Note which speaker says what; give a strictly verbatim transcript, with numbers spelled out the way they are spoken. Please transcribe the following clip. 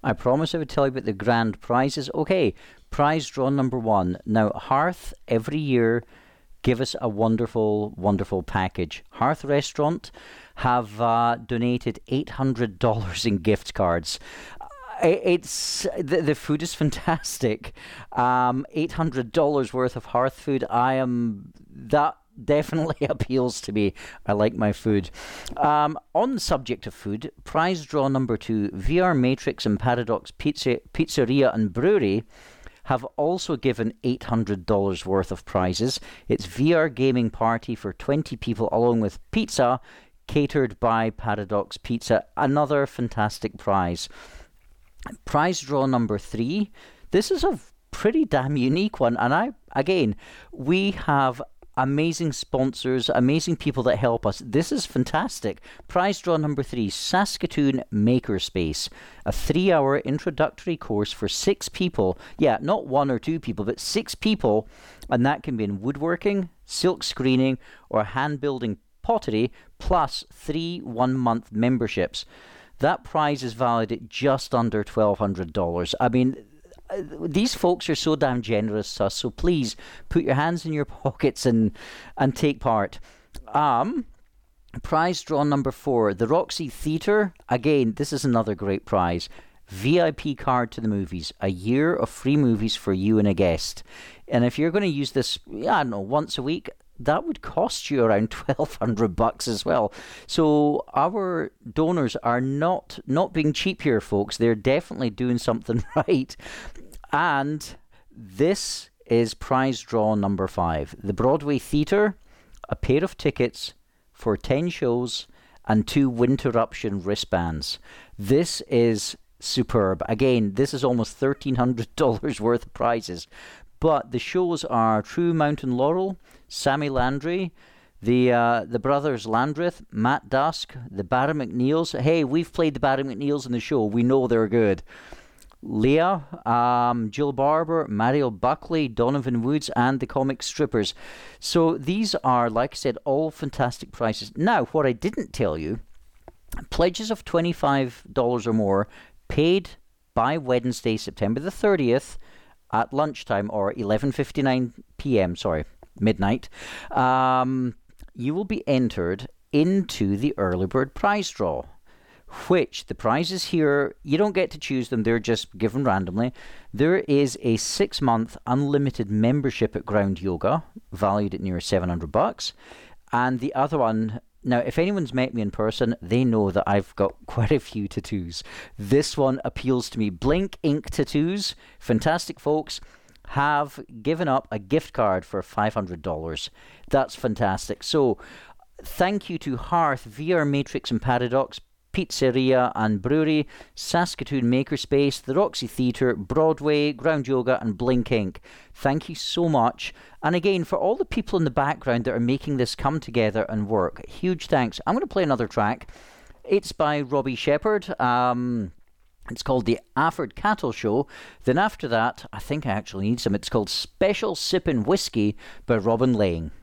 Speaker 1: I promised I would tell you about the grand prizes. Okay, prize draw number one. Now, Hearth every year give us a wonderful, wonderful package. Hearth Restaurant have uh, donated eight hundred dollars in gift cards. I- It's the, the food is fantastic. Um, eight hundred dollars worth of Hearth food. I am that definitely appeals to me. I like my food. Um, on the subject of food, prize draw number two, V R Matrix and Paradox Pizza, Pizzeria and Brewery have also given eight hundred dollars worth of prizes. It's V R gaming party for twenty people along with pizza catered by Paradox Pizza. Another fantastic prize. Prize draw number three. This is a pretty damn unique one. And I, again, we have amazing sponsors, amazing people that help us. This is fantastic. Prize draw number three, Saskatoon Makerspace, a three-hour introductory course for six people. Yeah, not one or two people, but six people, and that can be in woodworking, silk screening, or hand-building pottery, plus three one-month memberships. That prize is valid at just under twelve hundred dollars. I mean, these folks are so damn generous to us, so please put your hands in your pockets and and take part. Um, prize draw number four, the Roxy Theatre. Again, this is another great prize. V I P card to the movies, a year of free movies for you and a guest. And if you're going to use this, I don't know, once a week, that would cost you around twelve hundred bucks as well. So our donors are not not being cheap here, folks. They're definitely doing something right. And this is prize draw number five. The Broadway Theatre, a pair of tickets for ten shows and two Winterruption wristbands. This is superb. Again, this is almost thirteen hundred dollars worth of prizes. But the shows are True Mountain Laurel, Sammy Landry, the uh, the brothers Landreth, Matt Dusk, the Barry McNeils. Hey, we've played the Barry McNeils in the show. We know they're good. Leah, um, Jill Barber, Mario Buckley, Donovan Woods, and the Comic Strippers. So these are, like I said, all fantastic prizes. Now, what I didn't tell you, pledges of twenty-five dollars or more paid by Wednesday, September the thirtieth, at lunchtime, or eleven fifty-nine p.m., sorry, midnight, um, you will be entered into the early bird prize draw, which the prizes here, you don't get to choose them, they're just given randomly. There is a six-month unlimited membership at Ground Yoga, valued at near seven hundred bucks, and the other one, now, if anyone's met me in person, they know that I've got quite a few tattoos. This one appeals to me. Blink Ink Tattoos, fantastic folks, have given up a gift card for five hundred dollars. That's fantastic. So, thank you to Hearth, V R Matrix and Paradox, Pizzeria and Brewery, Saskatoon Makerspace, the Roxy Theatre, Broadway, Ground Yoga, and Blink Ink. Thank you so much. And again, for all the people in the background that are making this come together and work, huge thanks. I'm going to play another track. It's by Robbie Shepherd. Um, it's called The Afford Cattle Show. Then after that, I think I actually need some. It's called Special Sippin' Whiskey by Robin Lang.